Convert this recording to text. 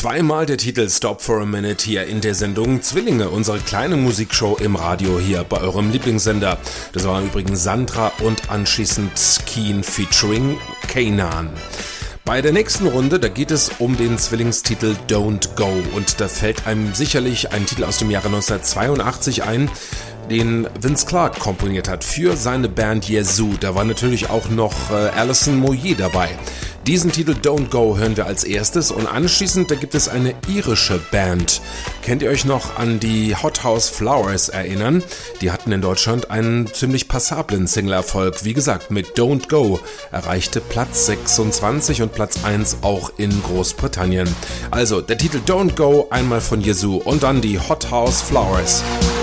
Zweimal der Titel Stop for a Minute hier in der Sendung Zwillinge, unsere kleine Musikshow im Radio hier bei eurem Lieblingssender. Das waren übrigens Sandra und anschließend Keen featuring Kanan. Bei der nächsten Runde, da geht es um den Zwillingstitel Don't Go und da fällt einem sicherlich ein Titel aus dem Jahre 1982 ein, den Vince Clarke komponiert hat für seine Band Yazoo. Da war natürlich auch noch Alison Moyet dabei. Diesen Titel Don't Go hören wir als erstes und anschließend, da gibt es eine irische Band. Könnt ihr euch noch an die Hot House Flowers erinnern? Die hatten in Deutschland einen ziemlich passablen Single-Erfolg. Wie gesagt, mit Don't Go erreichte Platz 26 und Platz 1 auch in Großbritannien. Also der Titel Don't Go, einmal von Yazoo und dann die Hot House Flowers.